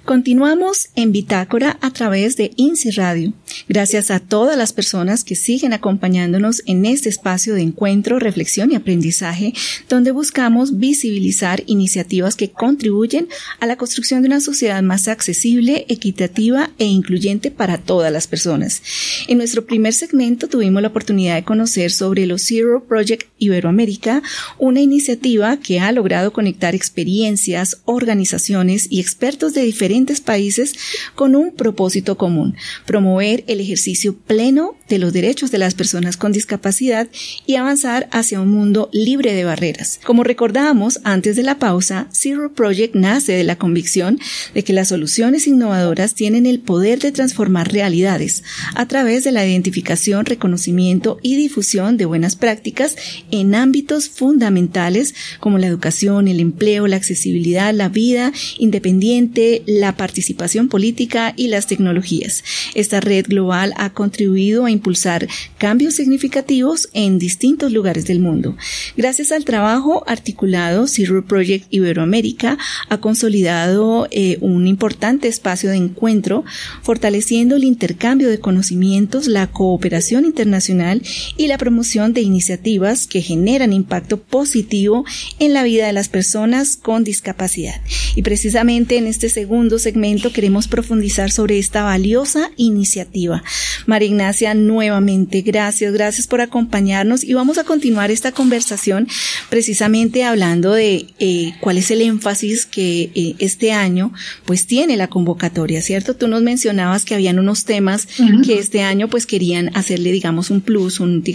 Continuamos en Bitácora a través de INSI Radio. Gracias a todas las personas que siguen acompañándonos en este espacio de encuentro, reflexión y aprendizaje, donde buscamos visibilizar iniciativas que contribuyen a la construcción de una sociedad más accesible, equitativa e incluyente para todas las personas. En nuestro primer segmento tuvimos la oportunidad de conocer sobre los Zero Project Iberoamérica, una iniciativa que ha logrado conectar experiencias, organizaciones y expertos de diferentes países con un propósito común: promover el ejercicio pleno de los derechos de las personas con discapacidad y avanzar hacia un mundo libre de barreras. Como recordábamos antes de la pausa, Zero Project nace de la convicción de que las soluciones innovadoras tienen el poder de transformar realidades a través de la identificación, reconocimiento y difusión de buenas prácticas en ámbitos fundamentales como la educación, el empleo, la accesibilidad, la vida independiente, la participación política y las tecnologías. Esta red global ha contribuido a impulsar cambios significativos en distintos lugares del mundo. Gracias al trabajo articulado, Zero Project Iberoamérica ha consolidado un importante espacio de encuentro, fortaleciendo el intercambio de conocimientos, la cooperación internacional y la promoción de iniciativas que generan impacto positivo en la vida de las personas con discapacidad. Y precisamente en este segundo segmento queremos profundizar sobre esta valiosa iniciativa. María Ignacia, nuevamente gracias por acompañarnos, y vamos a continuar esta conversación precisamente hablando de cuál es el énfasis que este año pues tiene la convocatoria, ¿cierto? Tú nos mencionabas que habían unos temas que este año pues querían hacerle, digamos, un plus, un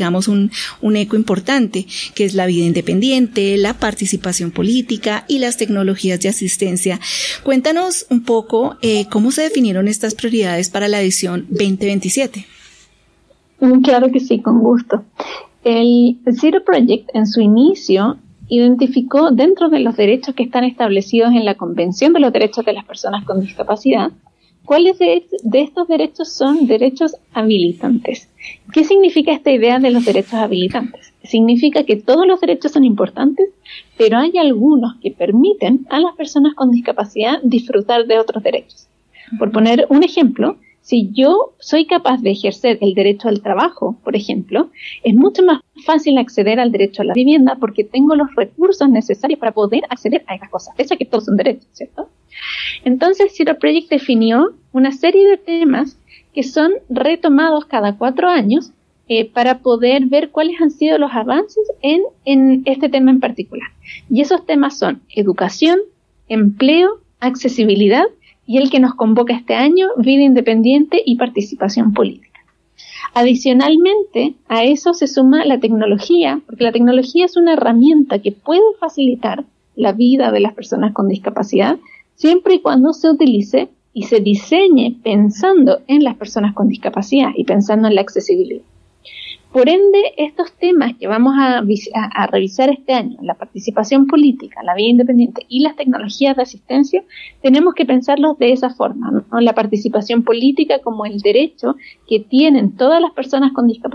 eco importante, que es la vida independiente, la participación política y las tecnologías de asistencia. Cuéntanos un poco cómo se definieron estas prioridades para la edición 2027. Claro que sí, con gusto. El Zero Project en su inicio identificó dentro de los derechos que están establecidos en la Convención de los Derechos de las Personas con Discapacidad, cuáles de estos derechos son derechos habilitantes. ¿Qué significa esta idea de los derechos habilitantes? Significa que todos los derechos son importantes, pero hay algunos que permiten a las personas con discapacidad disfrutar de otros derechos. Por poner un ejemplo, si yo soy capaz de ejercer el derecho al trabajo, por ejemplo, es mucho más fácil acceder al derecho a la vivienda porque tengo los recursos necesarios para poder acceder a esas cosas, pese a que todos son derechos, ¿cierto? Entonces, Zero Project definió una serie de temas que son retomados cada 4 años para poder ver cuáles han sido los avances en este tema en particular. Y esos temas son educación, empleo, accesibilidad, y el que nos convoca este año, vida independiente y participación política. Adicionalmente, a eso se suma la tecnología, porque la tecnología es una herramienta que puede facilitar la vida de las personas con discapacidad, siempre y cuando se utilice y se diseñe pensando en las personas con discapacidad y pensando en la accesibilidad. Por ende, estos temas que vamos a revisar este año, la participación política, la vida independiente y las tecnologías de asistencia, tenemos que pensarlos de esa forma, ¿no? La participación política como el derecho que tienen todas las personas con discapacidad